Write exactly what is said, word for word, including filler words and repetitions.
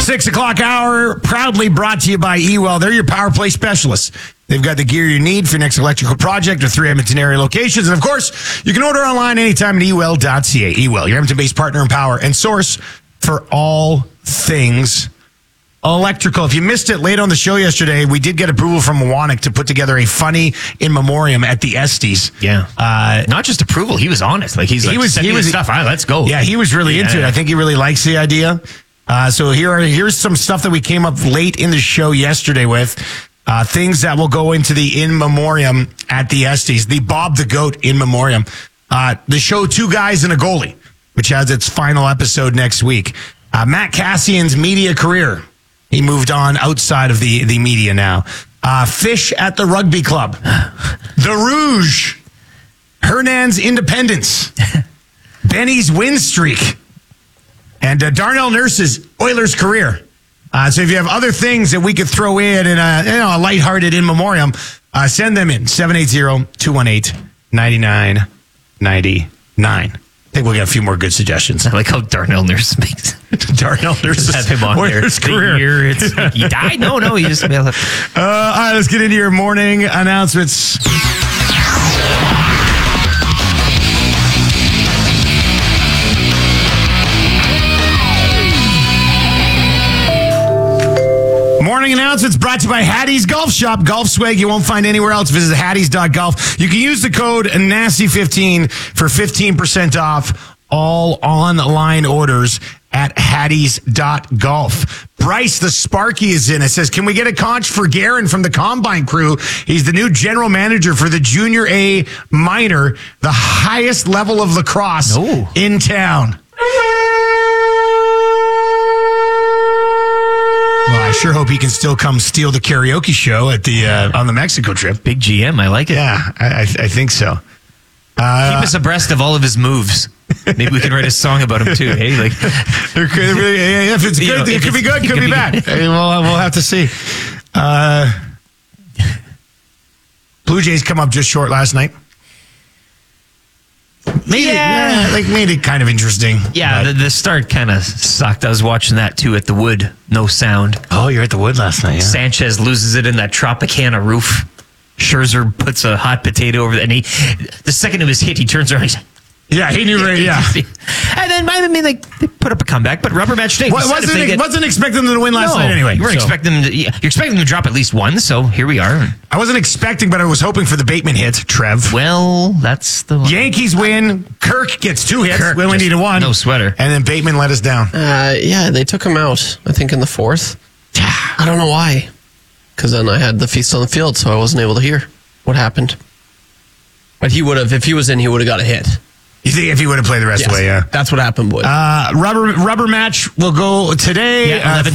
Six o'clock hour, proudly brought to you by eWell. They're your power play specialists. They've got the gear you need for your next electrical project or three Edmonton area locations. And of course, you can order online anytime at e well dot c a. eWell, your Edmonton-based partner in power and source for all things electrical. If you missed it late on the show yesterday, we did get approval from Mawonic to put together a funny in memoriam at the Estes. Yeah. Uh, Not just approval. He was honest. Like he's like, he was, send he me was the stuff. All right, let's go. Yeah, he was really yeah. into it. I think he really likes the idea. Uh, so here are, here's some stuff that we came up late in the show yesterday with. Uh, things that will go into the in memoriam at the Estes. The Bob the Goat in memoriam. Uh, the show Two Guys and a Goalie, which has its final episode next week. Uh, Matt Cassian's media career. He moved on outside of the, the media now. Uh, Fish at the Rugby Club. The Rouge. Hernan's Independence. Benny's win streak. And uh, Darnell Nurse's Oilers career. Uh, so if you have other things that we could throw in in a, you know, a lighthearted in memoriam, uh, send them in. seven eight zero, two one eight, nine nine nine nine. I think we'll get a few more good suggestions. I like how Darnell Nurse makes Darnell Nurse have him on Oilers there. career. The year it's like, he died? No, no, he just... Uh, all right, let's get into your morning announcements. Morning announcements brought to you by Hattie's Golf Shop. Golf swag you won't find anywhere else. Visit hatties dot golf. You can use the code N A S T Y fifteen for fifteen percent off all online orders at hatties dot golf. Bryce, the Sparky, is in. It says, can we get a conch for Garen from the Combine crew? He's the new general manager for the Junior A minor, the highest level of lacrosse no. in town. Well, I sure hope he can still come steal the karaoke show at the uh, on the Mexico trip. Big G M, I like it. Yeah, I, I think so. Uh, Keep us abreast of all of his moves. Maybe we can write a song about him too. Hey, like if it's good, you know, it could be good, it could be bad. Hey, we'll we'll have to see. Uh, Blue Jays come up just short last night. Made yeah. it, yeah, like made it kind of interesting. Yeah, the, the start kind of sucked. I was watching that too at the Wood. No sound. Oh, you're at the Wood last night. Yeah. Sanchez loses it in that Tropicana roof. Scherzer puts a hot potato over that, and he, the second it was hit, he turns around. He's, yeah, he knew right. Yeah, and then I mean, like they put up a comeback, but rubber match day. Well, wasn't get, wasn't expecting them to win last no, night anyway. You weren't so. expecting them to. You're expecting them to drop at least one. So here we are. I wasn't expecting, but I was hoping for the Bateman hit. Trev. Well, that's the one. Yankees win. Kirk gets two hits. Kirk we only needed one. No sweater. And then Bateman let us down. Uh, yeah, they took him out. I think in the fourth. I don't know why. Because then I had the feast on the field, so I wasn't able to hear what happened. But he would have, if he was in, he would have got a hit. You think if he would have played the rest yes, of the way, yeah. That's what happened, boy. Uh, rubber rubber match will go today. Yeah, uh,